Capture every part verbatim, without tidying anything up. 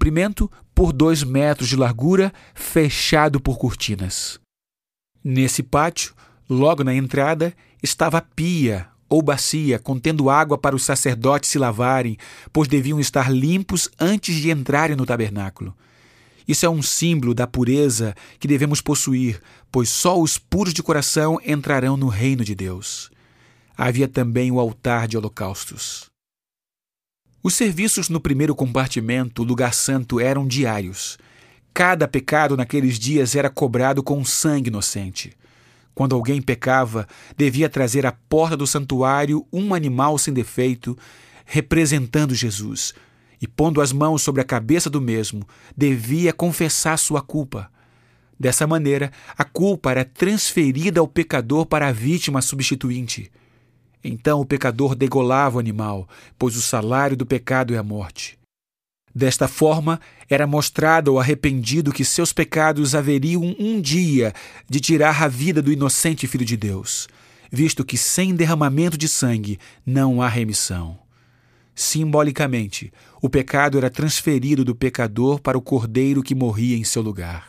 comprimento por dois metros de largura, fechado por cortinas. Nesse pátio, logo na entrada, estava a pia ou bacia contendo água para os sacerdotes se lavarem, pois deviam estar limpos antes de entrarem no tabernáculo. Isso é um símbolo da pureza que devemos possuir, pois só os puros de coração entrarão no reino de Deus. Havia também o altar de holocaustos. Os serviços no primeiro compartimento, o lugar santo, eram diários. Cada pecado naqueles dias era cobrado com sangue inocente. Quando alguém pecava, devia trazer à porta do santuário um animal sem defeito, representando Jesus, e pondo as mãos sobre a cabeça do mesmo, devia confessar sua culpa. Dessa maneira, a culpa era transferida ao pecador para a vítima substituinte. Então o pecador degolava o animal, pois o salário do pecado é a morte. Desta forma, era mostrado ao arrependido que seus pecados haveriam um dia de tirar a vida do inocente Filho de Deus, visto que sem derramamento de sangue não há remissão. Simbolicamente, o pecado era transferido do pecador para o cordeiro que morria em seu lugar.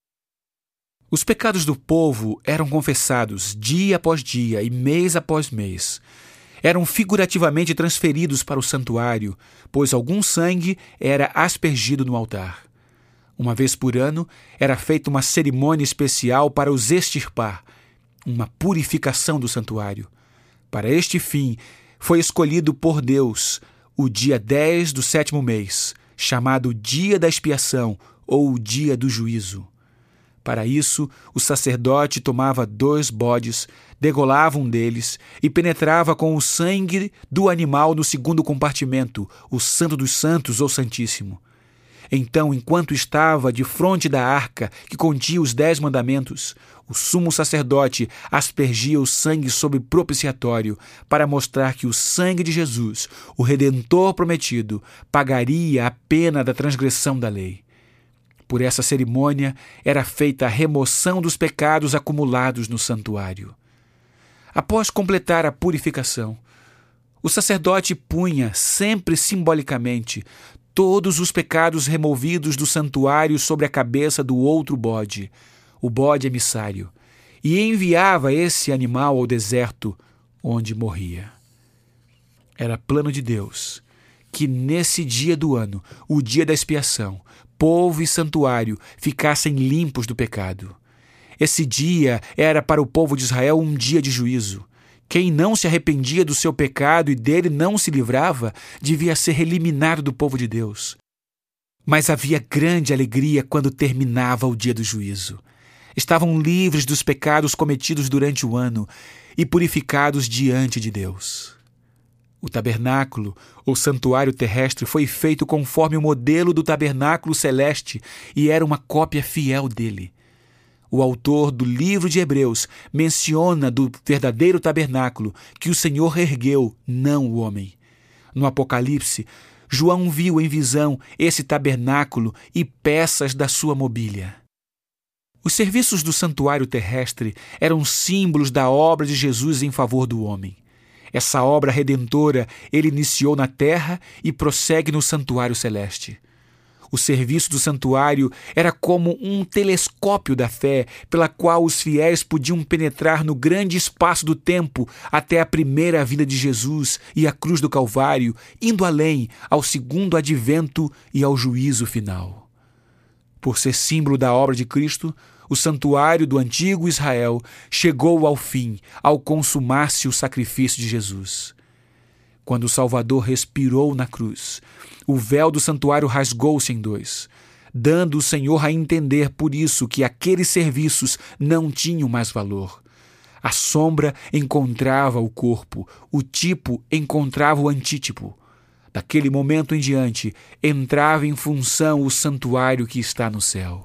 Os pecados do povo eram confessados dia após dia e mês após mês. Eram figurativamente transferidos para o santuário, pois algum sangue era aspergido no altar. Uma vez por ano, era feita uma cerimônia especial para os extirpar, uma purificação do santuário. Para este fim, foi escolhido por Deus o dia dez do sétimo mês, chamado Dia da Expiação ou o Dia do Juízo. Para isso, o sacerdote tomava dois bodes, degolava um deles e penetrava com o sangue do animal no segundo compartimento, o Santo dos Santos ou Santíssimo. Então, enquanto estava de frente da arca que continha os dez mandamentos, o sumo sacerdote aspergia o sangue sobre o propiciatório para mostrar que o sangue de Jesus, o Redentor prometido, pagaria a pena da transgressão da lei. Por essa cerimônia era feita a remoção dos pecados acumulados no santuário. Após completar a purificação, o sacerdote punha, sempre simbolicamente, todos os pecados removidos do santuário sobre a cabeça do outro bode, o bode emissário, e enviava esse animal ao deserto, onde morria. Era plano de Deus que nesse dia do ano, o dia da expiação, povo e santuário ficassem limpos do pecado. Esse dia era para o povo de Israel um dia de juízo. Quem não se arrependia do seu pecado e dele não se livrava, devia ser eliminado do povo de Deus. Mas havia grande alegria quando terminava o dia do juízo. Estavam livres dos pecados cometidos durante o ano e purificados diante de Deus. O tabernáculo, ou santuário terrestre, foi feito conforme o modelo do tabernáculo celeste e era uma cópia fiel dele. O autor do livro de Hebreus menciona do verdadeiro tabernáculo que o Senhor ergueu, não o homem. No Apocalipse, João viu em visão esse tabernáculo e peças da sua mobília. Os serviços do santuário terrestre eram símbolos da obra de Jesus em favor do homem. Essa obra redentora ele iniciou na terra e prossegue no santuário celeste. O serviço do santuário era como um telescópio da fé, pela qual os fiéis podiam penetrar no grande espaço do tempo até a primeira vinda de Jesus e a cruz do Calvário, indo além ao segundo advento e ao juízo final. Por ser símbolo da obra de Cristo, o santuário do antigo Israel chegou ao fim, ao consumar-se o sacrifício de Jesus. Quando o Salvador respirou na cruz, o véu do santuário rasgou-se em dois, dando o Senhor a entender por isso que aqueles serviços não tinham mais valor. A sombra encontrava o corpo, o tipo encontrava o antítipo. Daquele momento em diante, entrava em função o santuário que está no céu.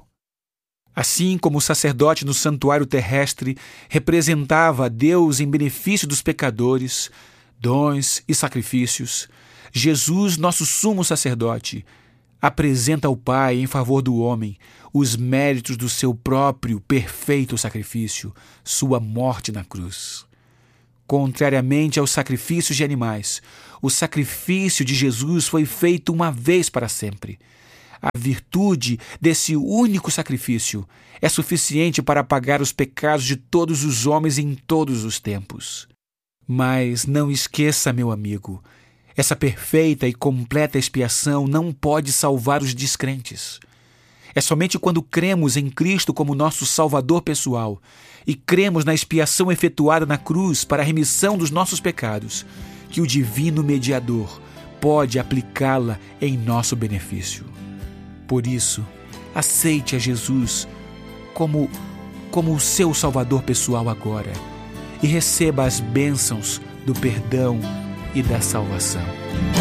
Assim como o sacerdote no santuário terrestre representava a Deus em benefício dos pecadores, dons e sacrifícios, Jesus, nosso sumo sacerdote, apresenta ao Pai em favor do homem os méritos do seu próprio perfeito sacrifício, sua morte na cruz. Contrariamente aos sacrifícios de animais, o sacrifício de Jesus foi feito uma vez para sempre. A virtude desse único sacrifício é suficiente para apagar os pecados de todos os homens em todos os tempos. Mas não esqueça, meu amigo, essa perfeita e completa expiação não pode salvar os descrentes. É somente quando cremos em Cristo como nosso Salvador pessoal e cremos na expiação efetuada na cruz para a remissão dos nossos pecados que o Divino Mediador pode aplicá-la em nosso benefício. Por isso, aceite a Jesus como, como o seu Salvador pessoal agora e receba as bênçãos do perdão e da salvação.